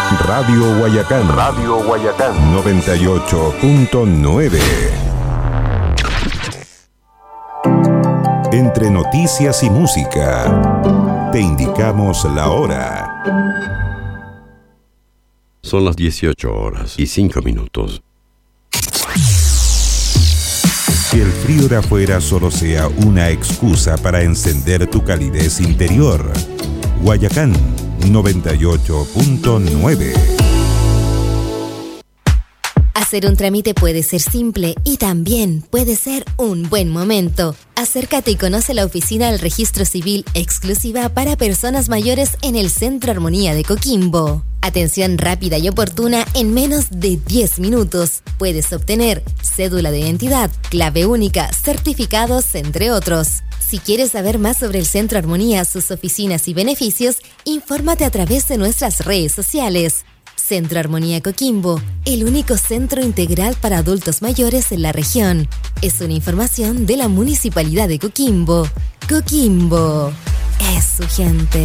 Radio Guayacán. Radio Guayacán 98.9. Entre noticias y música, te indicamos la hora. Son las 18:05. Que el frío de afuera solo sea una excusa para encender tu calidez interior. Guayacán 98.9. Hacer un trámite puede ser simple y también puede ser un buen momento. Acércate y conoce la oficina del Registro Civil exclusiva para personas mayores en el Centro Armonía de Coquimbo. Atención rápida y oportuna en menos de 10 minutos. Puedes obtener cédula de identidad, clave única, certificados, entre otros. Si quieres saber más sobre el Centro Armonía, sus oficinas y beneficios, infórmate a través de nuestras redes sociales. Centro Armonía Coquimbo, el único centro integral para adultos mayores en la región. Es una información de la Municipalidad de Coquimbo. Coquimbo es su gente.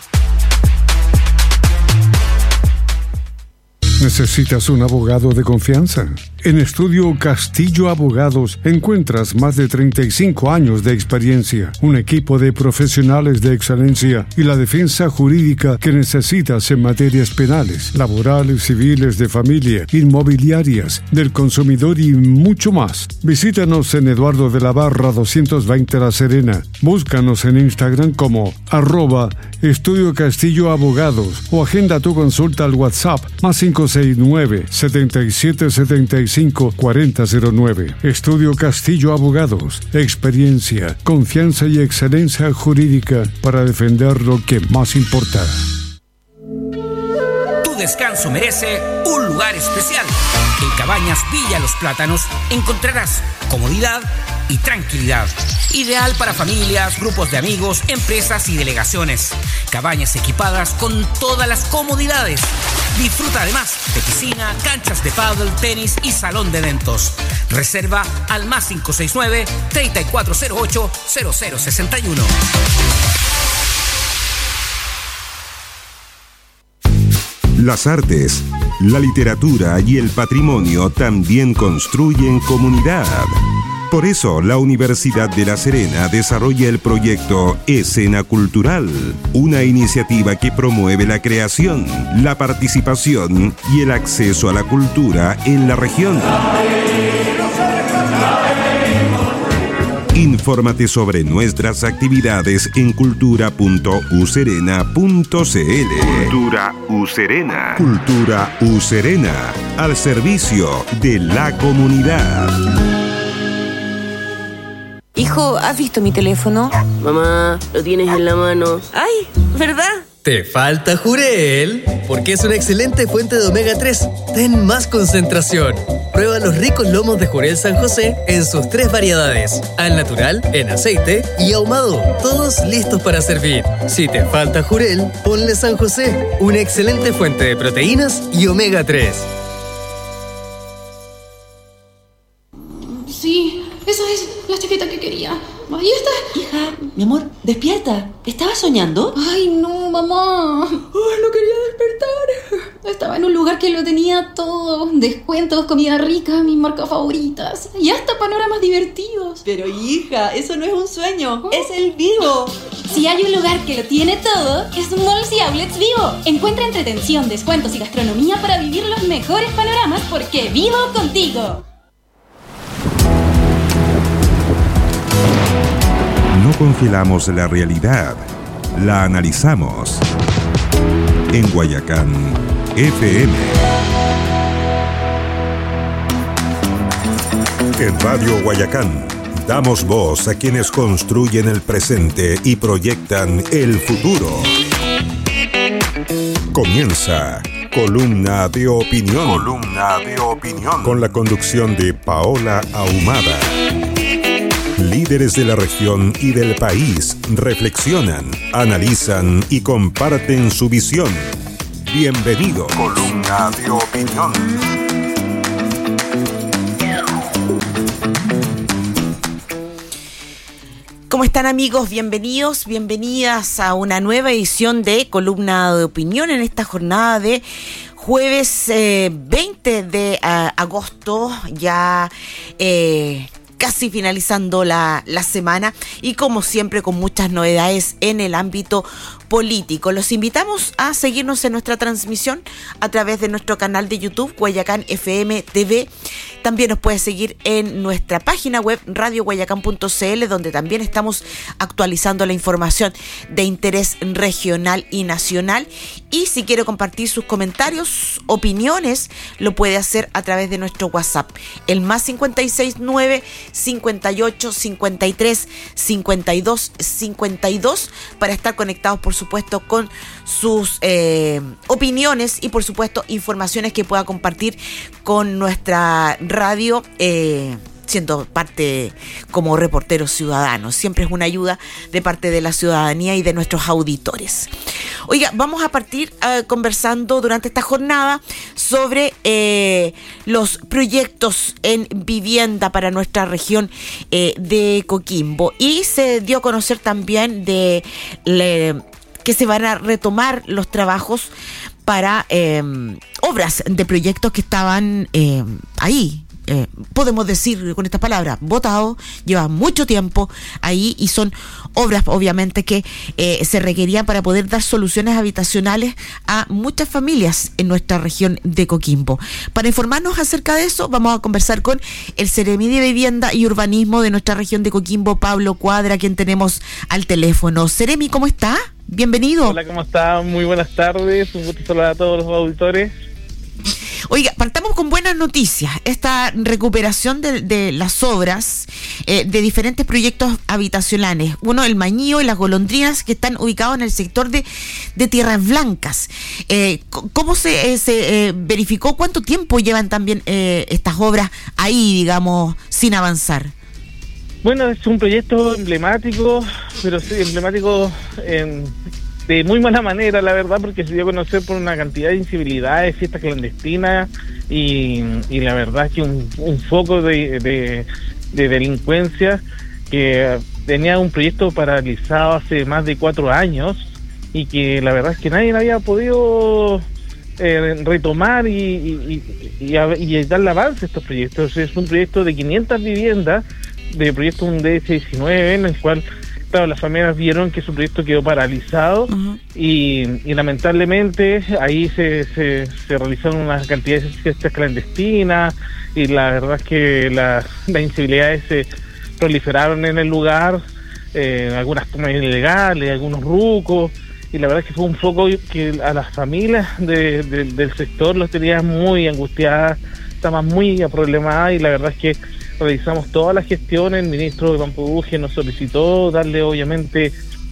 ¿Necesitas un abogado de confianza? En Estudio Castillo Abogados encuentras más de 35 años de experiencia, un equipo de profesionales de excelencia y la defensa jurídica que necesitas en materias penales, laborales, civiles, de familia, inmobiliarias, del consumidor y mucho más. Visítanos en Eduardo de la Barra 220 La Serena. Búscanos en Instagram como @Estudio Castillo Abogados o agenda tu consulta al WhatsApp +569 7775 4009. Estudio Castillo Abogados. Experiencia, confianza y excelencia jurídica para defender lo que más importa. Tu descanso merece un lugar especial. En Cabañas Villa Los Plátanos encontrarás comodidad y tranquilidad. Ideal para familias, grupos de amigos, empresas y delegaciones. Cabañas equipadas con todas las comodidades. Disfruta además de piscina, canchas de pádel, tenis y salón de eventos. Reserva al +569 3408 0061. Las artes, la literatura y el patrimonio también construyen comunidad. Por eso, la Universidad de La Serena desarrolla el proyecto Escena Cultural, una iniciativa que promueve la creación, la participación y el acceso a la cultura en la región. Infórmate sobre nuestras actividades en cultura.userena.cl. Cultura Userena. Cultura Userena, al servicio de la comunidad. Hijo, ¿has visto mi teléfono? Mamá, lo tienes en la mano. ¡Ay! ¿Verdad? Te falta Jurel, porque es una excelente fuente de omega 3. Ten más concentración. Prueba los ricos lomos de Jurel San José en sus 3 variedades: al natural, en aceite y ahumado, todos listos para servir. Si te falta Jurel, ponle San José, una excelente fuente de proteínas y omega 3. Sí, esa es la chaqueta que quería. Ahí está. Hija, mi amor, despierta. ¿Estabas soñando? Ay, no, mamá. Ay, no quería despertar. Estaba en un lugar que lo tenía todo. Descuentos, comida rica, mis marcas favoritas. Y hasta panoramas divertidos. Pero hija, eso no es un sueño. Es el Vivo. Si hay un lugar que lo tiene todo, es Malls y Outlets Vivo. Encuentra entretención, descuentos y gastronomía para vivir los mejores panoramas porque vivo contigo. No congelamos la realidad, la analizamos. En Guayacán FM. En Radio Guayacán damos voz a quienes construyen el presente y proyectan el futuro. Comienza Columna de Opinión. Columna de Opinión. Con la conducción de Paola Ahumada. Líderes de la región y del país reflexionan, analizan y comparten su visión. Bienvenido. Columna de Opinión. ¿Cómo están, amigos? Bienvenidos, bienvenidas a una nueva edición de Columna de Opinión en esta jornada de jueves 20 de agosto, ya casi finalizando la semana y como siempre con muchas novedades en el ámbito político. Los invitamos a seguirnos en nuestra transmisión a través de nuestro canal de YouTube, Guayacán FM TV. También nos puede seguir en nuestra página web radioguayacán.cl, donde también estamos actualizando la información de interés regional y nacional. Y si quiere compartir sus comentarios, opiniones, lo puede hacer a través de nuestro WhatsApp, el más 569 58 53 52 52, para estar conectados, por supuesto, con sus opiniones y, por supuesto, informaciones que pueda compartir con nuestra radio, siendo parte como reporteros ciudadanos. Siempre es una ayuda de parte de la ciudadanía y de nuestros auditores. Oiga, vamos a partir conversando durante esta jornada sobre los proyectos en vivienda para nuestra región de Coquimbo. Y se dio a conocer también que se van a retomar los trabajos para obras de proyectos que estaban ahí. Podemos decir con estas palabras, botados, llevan mucho tiempo ahí y son obras obviamente que se requerían para poder dar soluciones habitacionales a muchas familias en nuestra región de Coquimbo. Para informarnos acerca de eso, vamos a conversar con el Seremi de Vivienda y Urbanismo de nuestra región de Coquimbo, Pablo Cuadra, quien tenemos al teléfono. Seremi, ¿cómo está? Bienvenido. Hola, ¿cómo está? Muy buenas tardes, un gusto saludar a todos los auditores. Oiga, partamos con buenas noticias. Esta recuperación de las obras de diferentes proyectos habitacionales. Uno, el Mañío y las Golondrinas, que están ubicados en el sector de Tierras Blancas. ¿Cómo se verificó? ¿Cuánto tiempo llevan también estas obras ahí, digamos, sin avanzar? Bueno, es un proyecto emblemático, pero sí, emblemático de muy mala manera, la verdad, porque se dio a conocer por una cantidad de incivilidades, fiestas clandestinas y la verdad es que un foco de delincuencia que tenía un proyecto paralizado hace más de 4 años y que la verdad es que nadie había podido retomar y darle avance a estos proyectos. Es un proyecto de 500 viviendas, de proyecto un DS19, en el cual claro, las familias vieron que su proyecto quedó paralizado. Uh-huh. y lamentablemente ahí se realizaron una cantidad de fiestas clandestinas y la verdad es que las incivilidades se proliferaron en el lugar, algunas tomas ilegales, algunos rucos, y la verdad es que fue un foco que a las familias del sector los tenía muy angustiadas, estaban muy problemadas, y la verdad es que realizamos todas las gestiones. El ministro de Pampuduje nos solicitó darle obviamente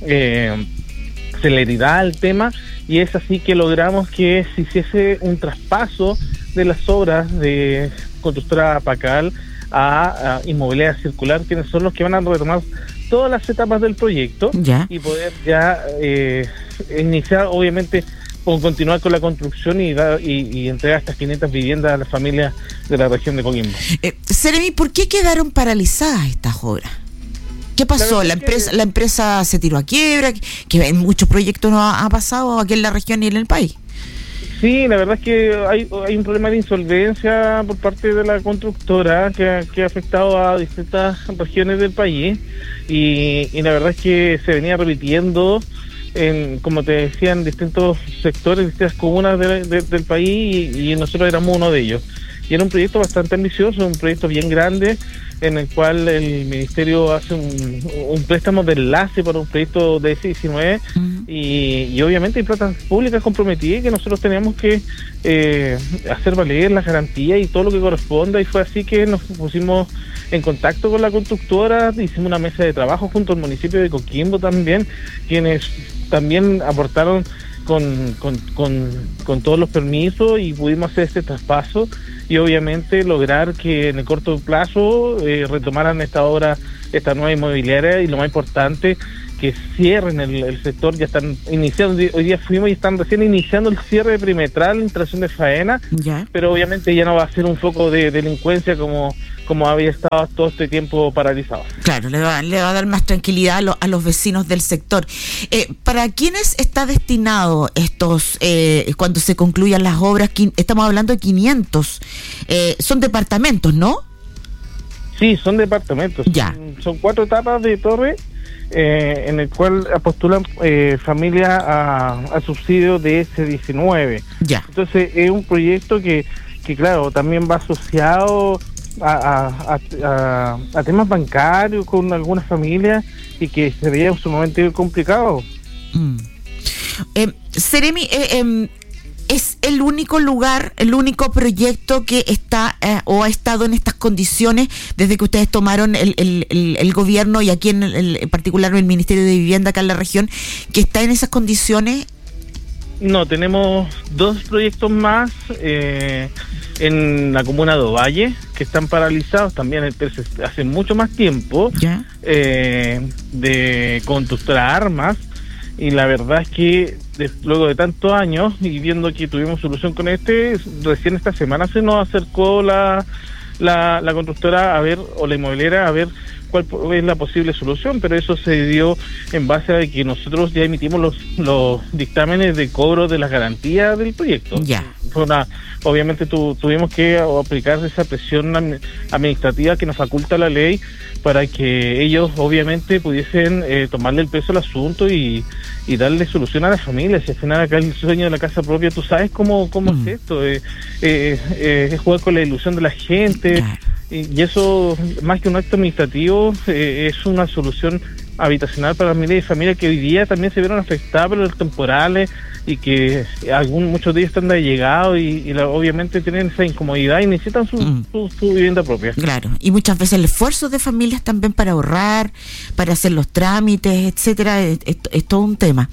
celeridad al tema, y es así que logramos que se hiciese un traspaso de las obras de constructora Pacal a Inmobiliaria Circular, quienes son los que van a retomar todas las etapas del proyecto. ¿Ya? Y poder ya iniciar obviamente con continuar con la construcción y entregar estas 500 viviendas a las familias de la región de Coquimbo. Seremi, ¿por qué quedaron paralizadas estas obras? ¿Qué pasó? ¿La empresa se tiró a quiebra? Que en muchos proyectos no ha pasado aquí en la región y en el país. Sí, la verdad es que hay un problema de insolvencia por parte de la constructora que ha afectado a distintas regiones del país, y la verdad es que se venía repitiendo como te decía, en distintos sectores, distintas comunas del país, y nosotros éramos uno de ellos. Y era un proyecto bastante ambicioso, un proyecto bien grande, en el cual el ministerio hace un préstamo de enlace para un proyecto de DS19, y obviamente hay plata públicas comprometidas que nosotros teníamos que hacer valer las garantías y todo lo que corresponda, y fue así que nos pusimos en contacto con la constructora, hicimos una mesa de trabajo junto al municipio de Coquimbo también, quienes también aportaron con todos los permisos, y pudimos hacer este traspaso y obviamente lograr que en el corto plazo retomaran esta obra, esta nueva inmobiliaria, y lo más importante, cierren el sector. Ya están iniciando, hoy día fuimos y están recién iniciando el cierre perimetral, instalación de faena, pero obviamente ya no va a ser un foco de delincuencia como había estado todo este tiempo paralizado. Claro, le va a dar más tranquilidad a los vecinos del sector. ¿Para quiénes está destinado estos, cuando se concluyan las obras? Estamos hablando de 500. Son departamentos, ¿no? Sí, son departamentos. Ya. Son 4 etapas de torre, en el cual postulan familias a subsidio de S19. Ya. Entonces es un proyecto que claro, también va asociado a temas bancarios con algunas familias y que se veía sumamente complicado. Seremi, ¿es el único lugar, el único proyecto que está o ha estado en estas condiciones desde que ustedes tomaron el gobierno y aquí en particular el Ministerio de Vivienda acá en la región, que está en esas condiciones? No, tenemos 2 proyectos más en la comuna de Ovalle que están paralizados también hace mucho más tiempo, de constructora Armas, y la verdad es que luego de tantos años y viendo que tuvimos solución con recién esta semana se nos acercó la constructora a ver, o la inmobiliaria a ver cuál es la posible solución, pero eso se dio en base a que nosotros ya emitimos los dictámenes de cobro de las garantías del proyecto. Obviamente tuvimos que aplicar esa presión administrativa que nos faculta la ley para que ellos obviamente pudiesen tomarle el peso al asunto y darle solución a las familias. Y al final acá el sueño de la casa propia, tú sabes cómo es esto, es jugar con la ilusión de la gente. Y eso, más que un acto administrativo, es una solución habitacional para las miles de familias que hoy día también se vieron afectadas por los temporales y que muchos de ellos están de allegados y obviamente tienen esa incomodidad y necesitan su vivienda propia. Claro, y muchas veces el esfuerzo de familias también para ahorrar, para hacer los trámites, etcétera, es todo un tema.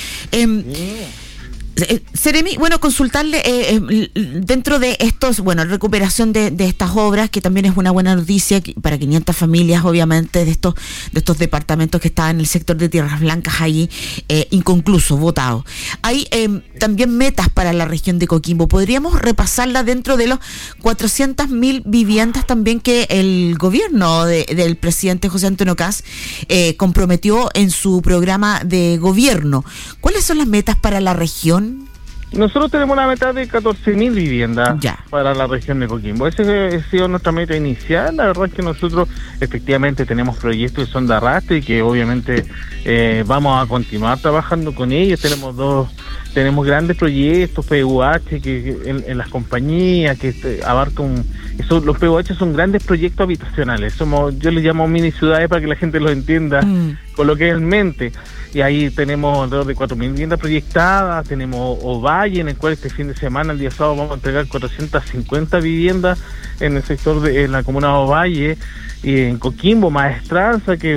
Seremi, bueno, consultarle dentro de estos, recuperación de estas obras, que también es una buena noticia para 500 familias, obviamente, de estos departamentos que estaban en el sector de Tierras Blancas ahí, inconclusos, votados. Hay también metas para la región de Coquimbo. ¿Podríamos repasarla dentro de los 400.000 viviendas también que el gobierno del presidente José Antonio Kast comprometió en su programa de gobierno? ¿Cuáles son las metas para la región? Nosotros tenemos una meta de 14.000 viviendas para la región de Coquimbo. Esa ha sido nuestra meta inicial. La verdad es que nosotros efectivamente tenemos proyectos que son de arrastre y que obviamente vamos a continuar trabajando con ellos. Tenemos grandes proyectos, PUH, que en las compañías que abarcan... los PUH son grandes proyectos habitacionales. Yo les llamo mini ciudades para que la gente lo entienda coloquialmente. Y ahí tenemos alrededor de 4.000 viviendas proyectadas. Tenemos Ovalle, en el cual este fin de semana, el día sábado, vamos a entregar 450 viviendas en el sector en la comuna de Ovalle. Y en Coquimbo, Maestranza, que es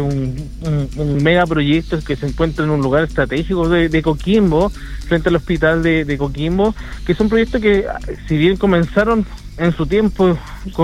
un megaproyecto que se encuentra en un lugar estratégico de Coquimbo, frente al hospital de Coquimbo, que son proyectos que, si bien comenzaron en su tiempo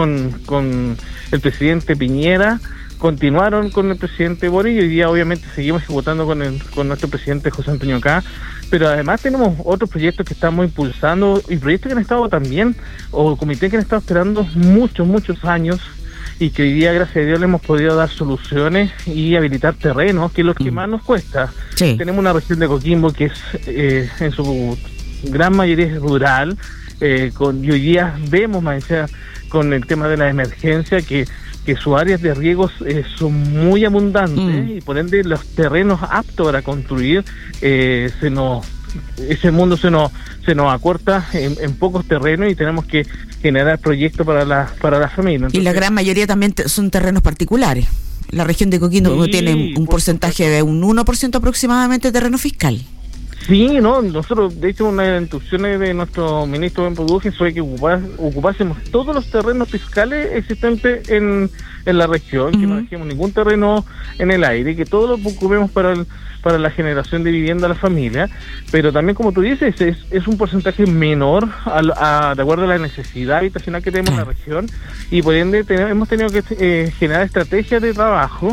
con el presidente Piñera, continuaron con el presidente Boric, y hoy día obviamente seguimos ejecutando con nuestro presidente José Antonio Kast, pero además tenemos otros proyectos que estamos impulsando y proyectos que han estado también, o comités que han estado esperando muchos años, y que hoy día, gracias a Dios, le hemos podido dar soluciones y habilitar terrenos, que es lo que más nos cuesta. Tenemos una región de Coquimbo que es en su gran mayoría es rural, y hoy día vemos, más allá, con el tema de la emergencia, que sus áreas de riegos son muy abundantes y por ende los terrenos aptos para construir, ese mundo se nos acorta en pocos terrenos y tenemos que generar proyectos para la familia. Entonces, y la gran mayoría también son terrenos particulares. La región de Coquimbo tiene un porcentaje de un 1% aproximadamente de terreno fiscal. Sí, nosotros, de hecho, una de las instrucciones de nuestro ministro Ben Produje fue que ocupásemos todos los terrenos fiscales existentes en la región, que no dejemos ningún terreno en el aire, que todos lo ocupemos para la generación de vivienda a la familia, pero también, como tú dices, es un porcentaje menor de acuerdo a la necesidad habitacional que tenemos en la región, y por ende hemos tenido que generar estrategias de trabajo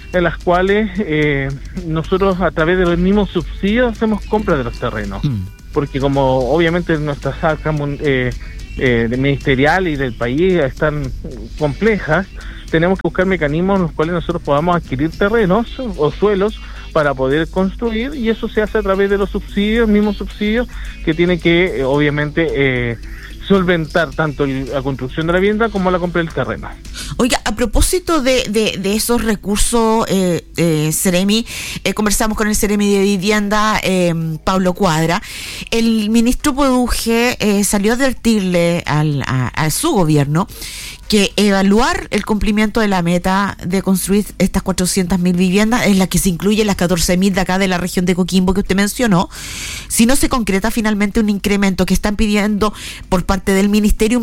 en las cuales nosotros a través de los mismos subsidios hacemos compra de los terrenos, porque como obviamente nuestras arcas ministerial y del país están complejas, tenemos que buscar mecanismos en los cuales nosotros podamos adquirir terrenos o suelos para poder construir, y eso se hace a través de los subsidios, mismos subsidios que tienen que obviamente solventar tanto la construcción de la vivienda como la compra del terreno. Oiga, a propósito de esos recursos, Seremi, conversamos con el Seremi de Vivienda, Pablo Cuadra. El ministro Poduje salió a advertirle a su gobierno que evaluar el cumplimiento de la meta de construir estas 400.000 viviendas, en la que se incluyen las 14.000 de acá de la región de Coquimbo que usted mencionó, si no se concreta finalmente un incremento que están pidiendo por parte del ministerio un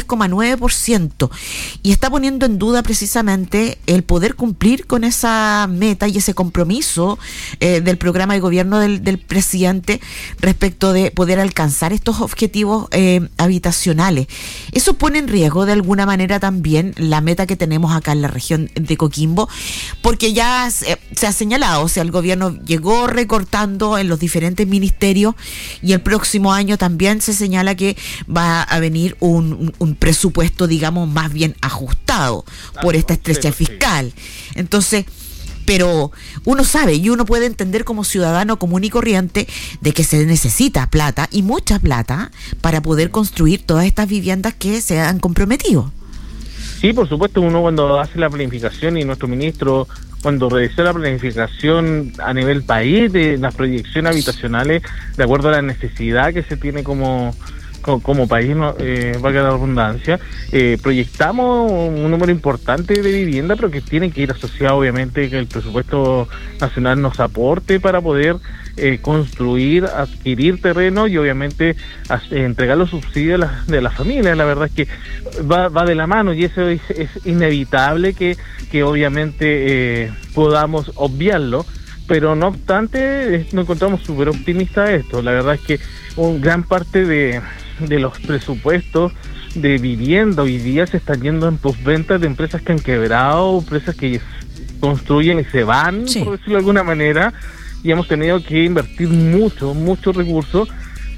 23,9%, y está poniendo en duda precisamente el poder cumplir con esa meta y ese compromiso del programa de gobierno del presidente respecto de poder alcanzar estos objetivos habitacionales. Eso pone en riesgo de alguna manera también la meta que tenemos acá en la región de Coquimbo, porque ya se ha señalado, o sea, el gobierno llegó recortando en los diferentes ministerios, y el próximo año también se señala que va a venir un presupuesto, digamos, más bien ajustado por esta estrecha fiscal. Entonces, pero uno sabe y uno puede entender como ciudadano común y corriente de que se necesita plata, y mucha plata, para poder construir todas estas viviendas que se han comprometido. Sí, por supuesto, uno cuando hace la planificación, y nuestro ministro cuando realizó la planificación a nivel país de las proyecciones habitacionales, de acuerdo a la necesidad que se tiene como país, valga la redundancia, proyectamos un número importante de vivienda, pero que tiene que ir asociado obviamente que el presupuesto nacional nos aporte para poder construir, adquirir terreno y obviamente entregar los subsidios de las familias. La verdad es que va de la mano, y eso es inevitable que obviamente podamos obviarlo, pero no obstante nos encontramos súper optimistas de esto. La verdad es que gran parte de los presupuestos de vivienda hoy día se están yendo en posventas de empresas que han quebrado, empresas que construyen y se van, sí, por decirlo de alguna manera, y hemos tenido que invertir muchos recursos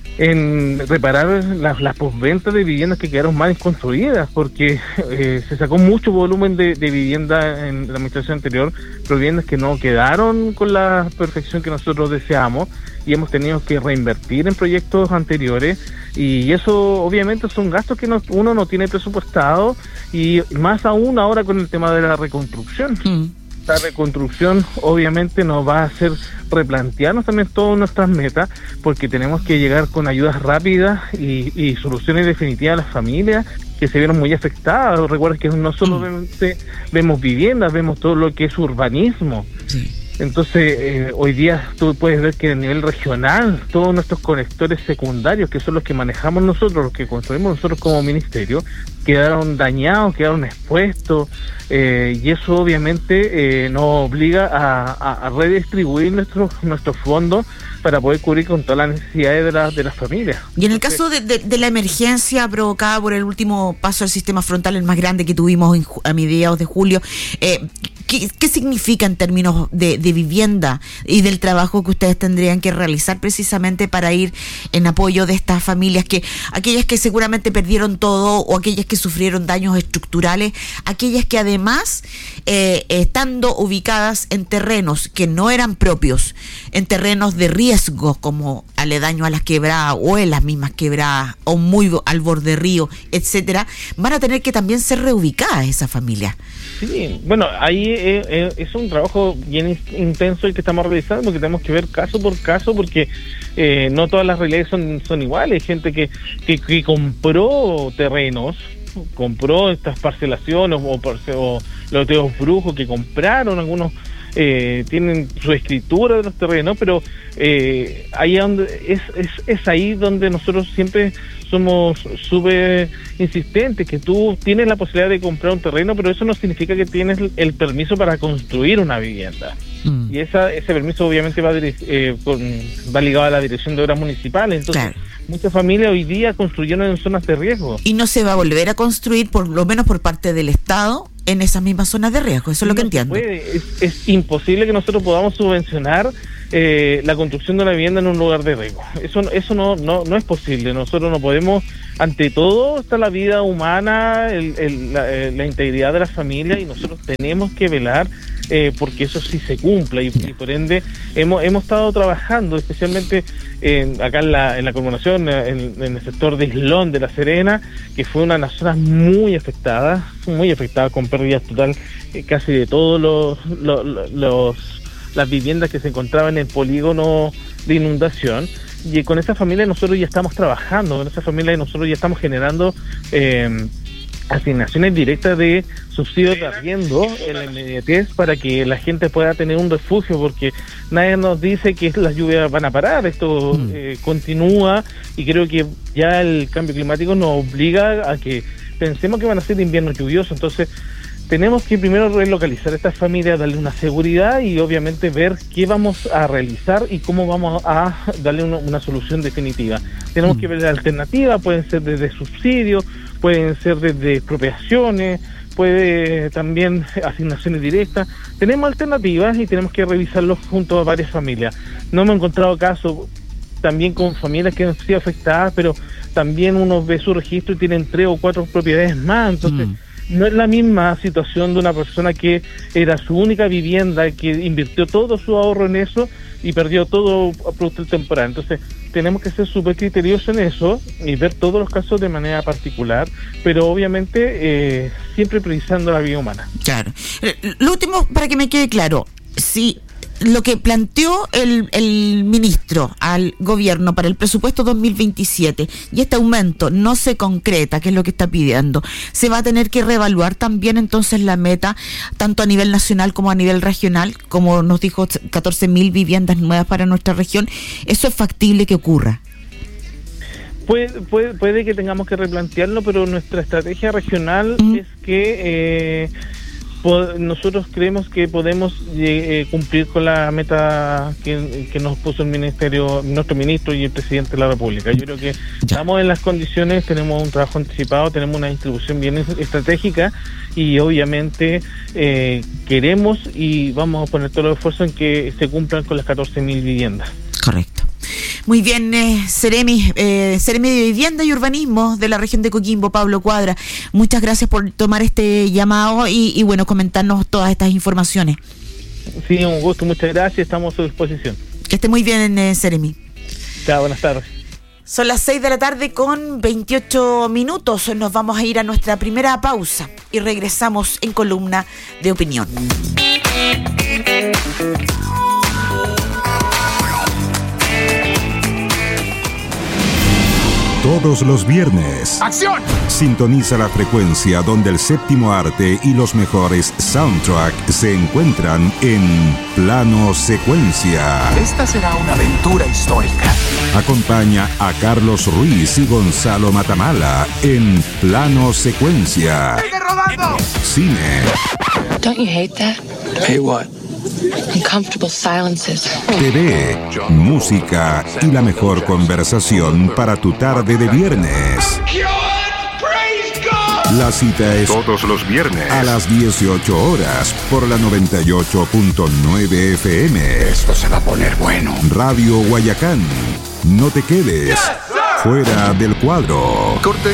en reparar las posventas de viviendas que quedaron mal construidas, porque se sacó mucho volumen de vivienda en la administración anterior, pero viviendas que no quedaron con la perfección que nosotros deseamos, y hemos tenido que reinvertir en proyectos anteriores, y eso obviamente son gastos que uno no tiene presupuestado, y más aún ahora con el tema de la reconstrucción. La reconstrucción obviamente nos va a hacer replantearnos también todas nuestras metas, porque tenemos que llegar con ayudas rápidas y soluciones definitivas a las familias que se vieron muy afectadas. Recuerda que no solo vemos viviendas, vemos todo lo que es urbanismo. Sí. Entonces, hoy día tú puedes ver que a nivel regional todos nuestros conectores secundarios, que son los que manejamos nosotros, los que construimos nosotros como ministerio, quedaron dañados, quedaron expuestos, y eso obviamente nos obliga a redistribuir nuestros fondos para poder cubrir con todas las necesidades de las familias. Y en el caso de la emergencia provocada por el último paso del sistema frontal, el más grande que tuvimos a mediados de julio, ¿qué significa en términos de vivienda y del trabajo que ustedes tendrían que realizar precisamente para ir en apoyo de estas familias, aquellas que seguramente perdieron todo, o aquellas que sufrieron daños estructurales, aquellas que además, estando ubicadas en terrenos que no eran propios, en terrenos de riesgo como aledaño a las quebradas o en las mismas quebradas o muy al borde de río, etcétera, van a tener que también ser reubicadas esas familias? Sí, bueno, ahí es un trabajo bien intenso el que estamos realizando, porque tenemos que ver caso por caso, porque no todas las realidades son iguales. Hay gente que compró terrenos, compró estas parcelaciones o loteos brujos que compraron, algunos tienen su escritura de los terrenos, pero ahí donde es ahí donde nosotros siempre somos súper insistentes, que tú tienes la posibilidad de comprar un terreno, pero eso no significa que tienes el permiso para construir una vivienda. Y ese permiso obviamente va ligado a la Dirección de Obras Municipales. Entonces, claro, muchas familias hoy día construyeron en zonas de riesgo. Y no se va a volver a construir, por lo menos por parte del Estado, en esas mismas zonas de riesgo. Eso es lo que entiendo. Es imposible que nosotros podamos subvencionar la construcción de una vivienda en un lugar de riesgo. Eso no es posible. Nosotros no podemos, ante todo está la vida humana, la integridad de la familia, y nosotros tenemos que velar porque eso sí se cumpla, y por ende hemos estado trabajando especialmente acá en la Corporación, en el sector de Islón de La Serena, que fue una de las zonas muy afectada con pérdidas total casi de todos las viviendas que se encontraban en el polígono de inundación. Y con esa familia nosotros ya estamos trabajando, ya estamos generando asignaciones directas de subsidios de arriendo en la inmediatez para que la gente pueda tener un refugio, porque nadie nos dice que las lluvias van a parar, esto continúa, y creo que ya el cambio climático nos obliga a que pensemos que van a ser inviernos lluviosos. Entonces tenemos que primero relocalizar a estas familias, darle una seguridad y obviamente ver qué vamos a realizar y cómo vamos a darle una solución definitiva. Tenemos que ver alternativas, pueden ser desde subsidios, pueden ser desde expropiaciones, puede también asignaciones directas. Tenemos alternativas y tenemos que revisarlos junto a varias familias. No hemos encontrado casos también con familias que han sido afectadas, pero también uno ve su registro y tienen 3 o 4 propiedades más, entonces no es la misma situación de una persona que era su única vivienda, que invirtió todo su ahorro en eso y perdió todo a producto temporal. Entonces tenemos que ser súper criteriosos en eso y ver todos los casos de manera particular, pero obviamente siempre priorizando la vida humana. Claro. Lo último, para que me quede claro, si lo que planteó el ministro al gobierno para el presupuesto 2027 y este aumento no se concreta, que es lo que está pidiendo, se va a tener que reevaluar también entonces la meta, tanto a nivel nacional como a nivel regional, como nos dijo 14.000 viviendas nuevas para nuestra región. ¿Eso es factible que ocurra? Puede que tengamos que replantearlo, pero nuestra estrategia regional es que nosotros creemos que podemos cumplir con la meta que nos puso el ministerio, nuestro ministro y el presidente de la República. Yo creo que estamos en las condiciones, tenemos un trabajo anticipado, tenemos una distribución bien estratégica y obviamente queremos y vamos a poner todos los esfuerzos en que se cumplan con las 14.000 viviendas. Correcto. Muy bien, Seremi de Vivienda y Urbanismo de la región de Coquimbo, Pablo Cuadra, muchas gracias por tomar este llamado y bueno, comentarnos todas estas informaciones. Sí, un gusto, muchas gracias, estamos a su disposición. Que esté muy bien, Seremi. Chao, buenas tardes. Son las 6 de la tarde con 28 minutos. Nos vamos a ir a nuestra primera pausa y regresamos en Columna de Opinión. Todos los viernes. ¡Acción! Sintoniza la frecuencia donde el séptimo arte y los mejores soundtracks se encuentran en Plano Secuencia. Esta será una aventura histórica. Acompaña a Carlos Ruiz y Gonzalo Matamala en Plano Secuencia. ¡Sigue rodando! Cine. Don't you hate that? Hey, what? Uncomfortable silences. TV, música y la mejor conversación para tu tarde de viernes. La cita es todos los viernes a las 18 horas por la 98.9 FM. Esto se va a poner bueno. Radio Guayacán. No te quedes fuera del cuadro. Corte.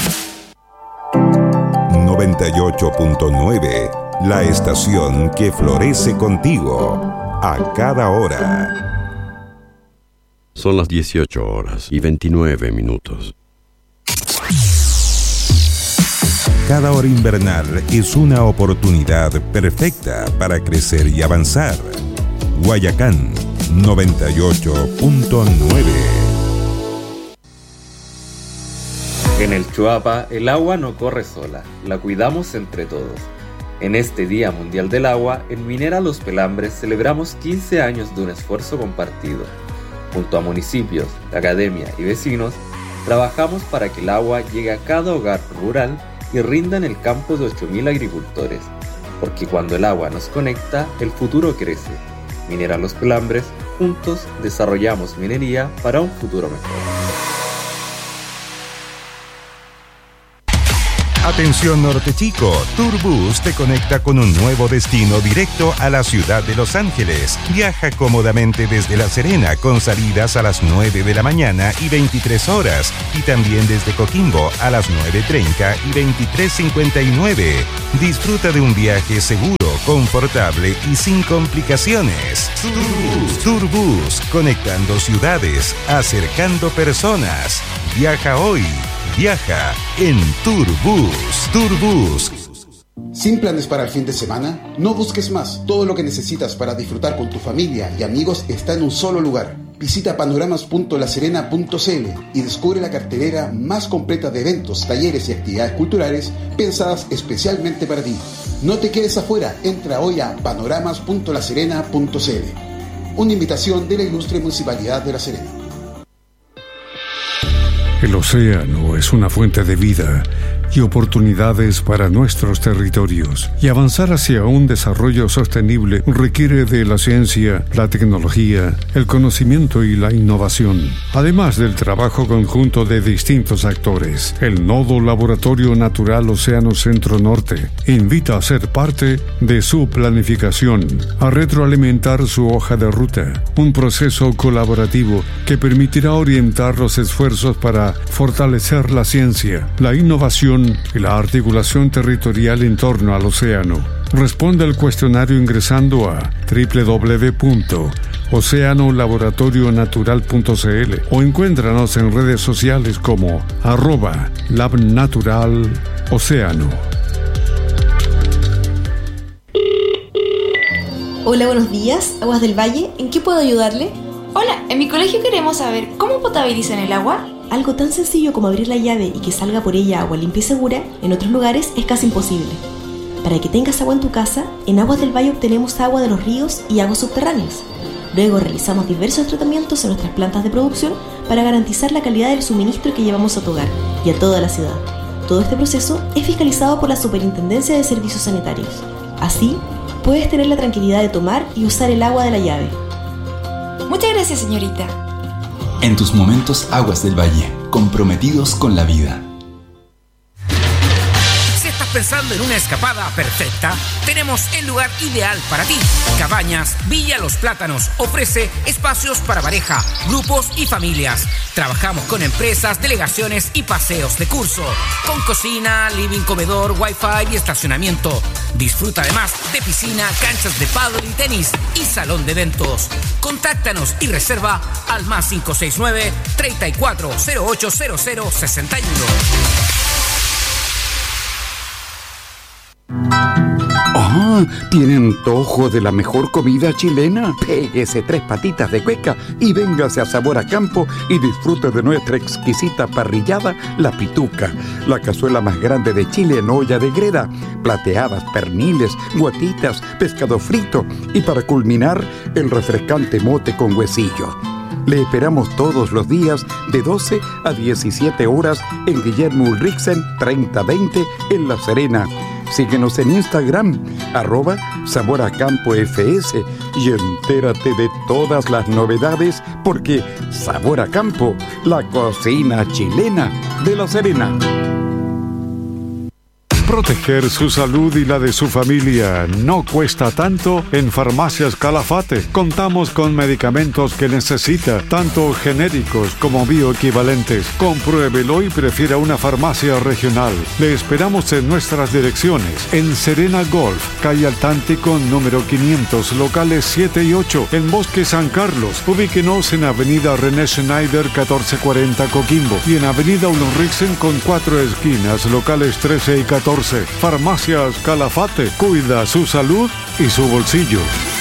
98.9, la estación que florece contigo a cada hora. Son las 18 horas y 29 minutos. Cada hora invernal es una oportunidad perfecta para crecer y avanzar. Guayacán 98.9. En el Chuapa, el agua no corre sola, la cuidamos entre todos. En este Día Mundial del Agua, en Minera Los Pelambres celebramos 15 años de un esfuerzo compartido. Junto a municipios, academia y vecinos, trabajamos para que el agua llegue a cada hogar rural y rinda en el campo de 8.000 agricultores. Porque cuando el agua nos conecta, el futuro crece. Minera Los Pelambres, juntos desarrollamos minería para un futuro mejor. Atención Norte Chico, Tourbus te conecta con un nuevo destino directo a la ciudad de Los Ángeles. Viaja cómodamente desde La Serena con salidas a las 9 de la mañana y 23 horas y también desde Coquimbo a las 9:30 y 23:59. Disfruta de un viaje seguro, confortable y sin complicaciones. Tourbus, conectando ciudades, acercando personas. Viaja hoy. Viaja en Tourbus. Tourbus. ¿Sin planes para el fin de semana? No busques más. Todo lo que necesitas para disfrutar con tu familia y amigos está en un solo lugar. Visita panoramas.laserena.cl y descubre la cartelera más completa de eventos, talleres y actividades culturales pensadas especialmente para ti. No te quedes afuera. Entra hoy a panoramas.laserena.cl. Una invitación de la ilustre Municipalidad de La Serena. El océano es una fuente de vida y oportunidades para nuestros territorios. Y avanzar hacia un desarrollo sostenible requiere de la ciencia, la tecnología, el conocimiento y la innovación. Además del trabajo conjunto de distintos actores, el Nodo Laboratorio Natural Océano Centro Norte invita a ser parte de su planificación, a retroalimentar su hoja de ruta, un proceso colaborativo que permitirá orientar los esfuerzos para fortalecer la ciencia, la innovación y la articulación territorial en torno al océano. Responde al cuestionario ingresando a www.oceanolaboratorionatural.cl o encuéntranos en redes sociales como @labnaturaloceano. Hola, buenos días. Aguas del Valle, ¿en qué puedo ayudarle? Hola, en mi colegio queremos saber cómo potabilizan el agua. Algo tan sencillo como abrir la llave y que salga por ella agua limpia y segura, en otros lugares es casi imposible. Para que tengas agua en tu casa, en Aguas del Valle obtenemos agua de los ríos y aguas subterráneas. Luego realizamos diversos tratamientos en nuestras plantas de producción para garantizar la calidad del suministro que llevamos a tu hogar y a toda la ciudad. Todo este proceso es fiscalizado por la Superintendencia de Servicios Sanitarios. Así, puedes tener la tranquilidad de tomar y usar el agua de la llave. Muchas gracias, señorita. En tus momentos, Aguas del Valle, comprometidos con la vida. Si estás pensando en una escapada perfecta, tenemos el lugar ideal para ti. Cabañas Villa Los Plátanos ofrece espacios para pareja, grupos y familias. Trabajamos con empresas, delegaciones y paseos de curso, con cocina, living, comedor, wifi y estacionamiento. Disfruta además de piscina, canchas de pádel y tenis y salón de eventos. Contáctanos y reserva al +569 34080061. Ah, ¿tiene antojo de la mejor comida chilena? Péguese 3 patitas de cueca y véngase a Sabor a Campo y disfrute de nuestra exquisita parrillada, La Pituca, la cazuela más grande de Chile en olla de greda, plateadas, perniles, guatitas, pescado frito y para culminar, el refrescante mote con huesillo. Le esperamos todos los días de 12 a 17 horas en Guillermo Ulrichsen 3020 en La Serena. Síguenos en Instagram, @SaborACampoFS y entérate de todas las novedades porque Sabor a Campo, la cocina chilena de La Serena. Proteger su salud y la de su familia no cuesta tanto en Farmacias Calafate. Contamos con medicamentos que necesita, tanto genéricos como bioequivalentes. Compruébelo y prefiera una farmacia regional. Le esperamos en nuestras direcciones. En Serena Golf, calle Altántico, número 500, locales 7 y 8, en Bosque San Carlos. Ubíquenos en Avenida René Schneider, 1440 Coquimbo. Y en Avenida Ulrichsen con 4 esquinas, locales 13 y 14. Farmacias Calafate, cuida su salud y su bolsillo.